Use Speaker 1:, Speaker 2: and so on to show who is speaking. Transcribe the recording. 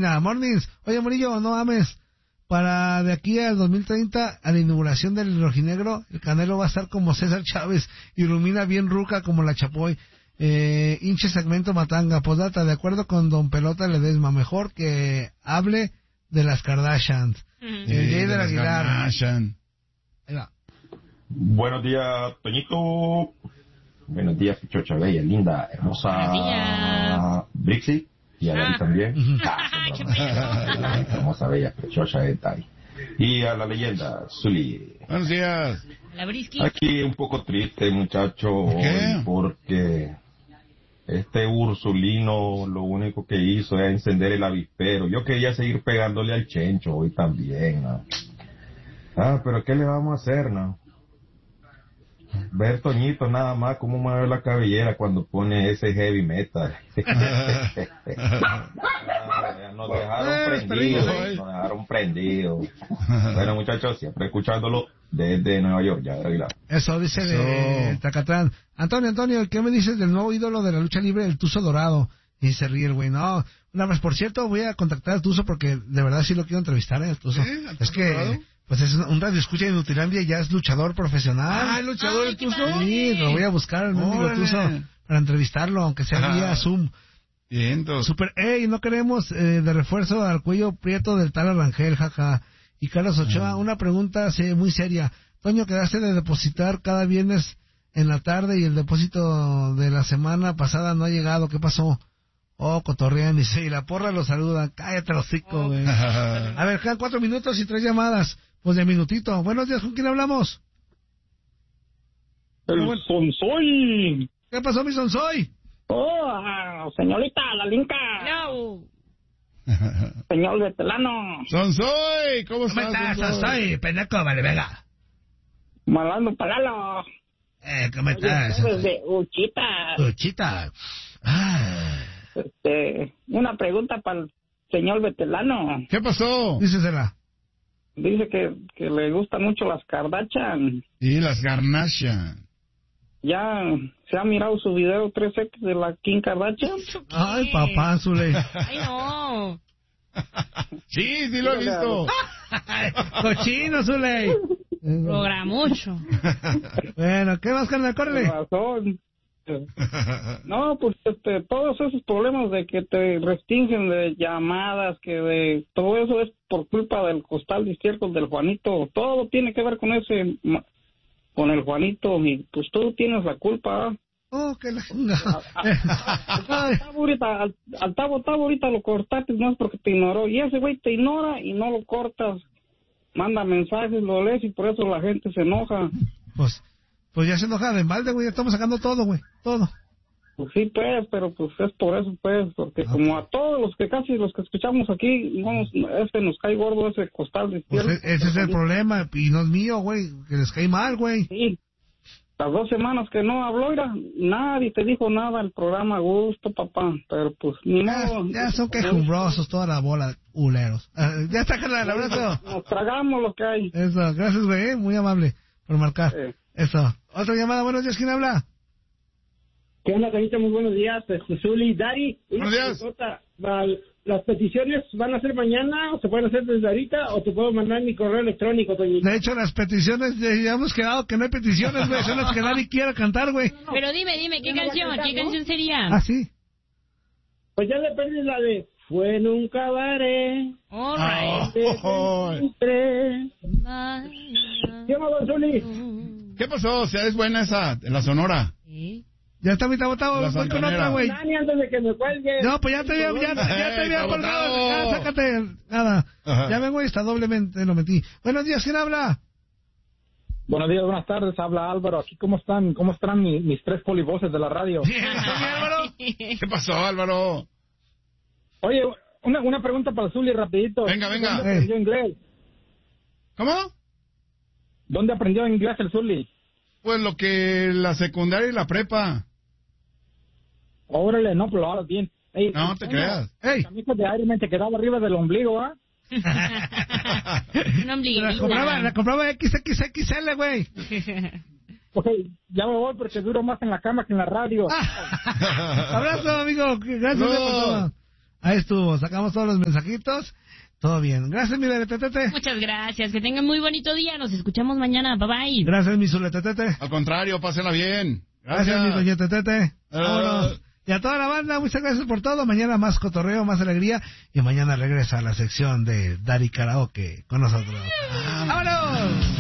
Speaker 1: China. Mornings. Oye, Murillo, no ames. Para de aquí al 2030, a la inauguración del rojinegro, el Canelo va a estar como César Chávez, ilumina bien ruca como la Chapoy. Hinche segmento matanga. Posdata, de acuerdo con Don Pelota Ledesma, mejor que hable de las Kardashians. El Jay del Aguilar. Ahí va.
Speaker 2: Buenos días, Toñito. Buenos días, Pichocha Bella, linda, hermosa Brixie. Y a David también. Hermosa, bella, Pichocha de Tai. Y a la leyenda, Zully.
Speaker 3: Buenos días.
Speaker 4: La Brisky.
Speaker 2: Aquí un poco triste, muchacho, hoy, porque este Ursulino lo único que hizo es encender el avispero. Yo quería seguir pegándole al Chencho hoy también, ¿no? Pero ¿qué le vamos a hacer, no? Ver Toñito nada más cómo mueve la cabellera cuando pone ese heavy metal. Nos dejaron prendidos. Bueno, muchachos, siempre escuchándolo desde Nueva York, ya Aguilar.
Speaker 1: Eso dice de Tacatrán. Antonio, ¿qué me dices del nuevo ídolo de la lucha libre, el Tuzo Dorado? Y se ríe el güey. No, una vez, por cierto, voy a contactar al Tuzo porque de verdad sí lo quiero entrevistar, el Tuzo. Es que... Dorado. Pues es un radio escucha en Nutilandia y ya es luchador profesional.
Speaker 3: ¿El luchador el Tuzo?
Speaker 1: Sí, lo voy a buscar el mendigo Tuzo para entrevistarlo, aunque sea vía Zoom.
Speaker 3: Bien, entonces.
Speaker 1: Super, no queremos de refuerzo al cuello prieto del tal Arrangel, jaja. Y Carlos Ochoa, una pregunta muy seria. Toño, quedaste de depositar cada viernes en la tarde y el depósito de la semana pasada no ha llegado. ¿Qué pasó? Oh, cotorrean, dice, y la porra lo saluda. Cállate los hocico, güey. A ver, quedan 4 minutos y 3 llamadas. Pues de minutito. Buenos días, ¿con quién hablamos?
Speaker 5: El Sonsoy.
Speaker 1: ¿Qué pasó, mi Sonsoy?
Speaker 5: Señorita, la Linca.
Speaker 4: No.
Speaker 5: Señor Vetelano.
Speaker 3: Sonsoy, ¿cómo estás?
Speaker 1: Sonsoy, pendejo, vale, venga.
Speaker 5: Malando Palalo.
Speaker 1: ¿Cómo estás?
Speaker 5: Desde Uchita. Una pregunta para el señor Vetelano.
Speaker 3: ¿Qué pasó?
Speaker 1: Dícesela.
Speaker 5: Dice que le gustan mucho las Kardashian.
Speaker 3: Y las Garnashian.
Speaker 5: ¿Ya se ha mirado su video 3X de la Kim Kardashian?
Speaker 1: Ay, papá, Zuley.
Speaker 4: Ay, no.
Speaker 3: Sí, lo he visto.
Speaker 1: Cochino, Zuley.
Speaker 4: Programucho.
Speaker 1: Bueno, ¿qué más, carnal? Córrele.
Speaker 5: Razón. No, pues todos esos problemas de que te restringen de llamadas, que de todo eso es por culpa del costal de estiércol del Juanito. Todo tiene que ver con con el Juanito, y pues tú tienes la culpa.
Speaker 1: Oh, que la...
Speaker 5: Al Tavo ahorita lo cortaste más porque te ignoró, y ese güey te ignora y no lo cortas, manda mensajes, lo lees y por eso la gente se enoja.
Speaker 1: Pues ya se enoja de balde, güey, ya estamos sacando todo, güey, todo.
Speaker 5: Pues sí, pues, pero pues es por eso, pues, porque como a todos los que escuchamos aquí, nos cae gordo ese costal de izquierda.
Speaker 1: Pues ese es el problema, y no es mío, güey, que les cae mal, güey.
Speaker 5: Sí, las 2 semanas que no habló, nadie te dijo nada al programa a gusto, papá, pero pues ni modo.
Speaker 1: Ya son quejumbrosos toda la bola de culeros. Ya está, carnal, abrazo.
Speaker 5: Nos tragamos lo que hay.
Speaker 1: Eso, gracias, güey, muy amable por marcar. Eso. Otra llamada, buenos días, ¿quién habla?
Speaker 6: ¿Qué onda, Carita? Muy buenos días, Zuli, Dari.
Speaker 3: Buenos días.
Speaker 6: ¿Las peticiones van a ser mañana o se pueden hacer desde ahorita o te puedo mandar mi correo electrónico, Toñito?
Speaker 1: De hecho, las peticiones, ya hemos quedado que no hay peticiones, güey, son las que nadie quiere cantar, güey.
Speaker 4: Pero dime, ¿qué canción sería?
Speaker 1: Ah, sí.
Speaker 6: Pues ya depende de la de... Fue en un cabaret.
Speaker 4: All right.
Speaker 6: ¿Qué más, Zuli?
Speaker 3: ¿Qué pasó? O sea, es buena esa, la Sonora.
Speaker 4: ¿Sí?
Speaker 1: Ya está mitad botado, voy con otra, güey.
Speaker 6: Antes de que me cuelgue.
Speaker 1: No, pues ya te había colgado, ya sácate, nada. Ajá. Ya vengo y está doblemente lo metí. Buenos días, ¿quién habla?
Speaker 7: Buenos días, buenas tardes, habla Álvaro. Aquí, ¿cómo están mis 3 polivoces de la radio?
Speaker 1: Bien, Álvaro.
Speaker 3: ¿Qué pasó, Álvaro?
Speaker 7: Oye, una pregunta para Zuli rapidito.
Speaker 3: Venga.
Speaker 7: ¿Dónde aprendió inglés?
Speaker 3: ¿Cómo?
Speaker 7: ¿Dónde aprendió inglés el Zuli?
Speaker 3: Pues lo que la secundaria y la prepa.
Speaker 7: Órale, no, pero lo hablas bien. Ey,
Speaker 3: no te creas.
Speaker 7: La camisa de Iron Man te quedaba arriba del ombligo, ¿ah?
Speaker 4: Un ombligo.
Speaker 1: La compraba XXXL, güey.
Speaker 7: Ok, ya me voy porque duro más en la cama que en la radio.
Speaker 1: Abrazo, amigo. Gracias por todo. Ahí estuvo, sacamos todos los mensajitos. Todo bien. Gracias, mi Letetete.
Speaker 4: Muchas gracias. Que tengan muy bonito día. Nos escuchamos mañana. Bye bye.
Speaker 1: Gracias, mi Zuletetete.
Speaker 3: Al contrario, pásenla bien.
Speaker 1: Gracias, mi Doña Tetete. Vámonos. Y a toda la banda, muchas gracias por todo. Mañana más cotorreo, más alegría. Y mañana regresa a la sección de Dari Karaoke con nosotros. ¡Vámonos!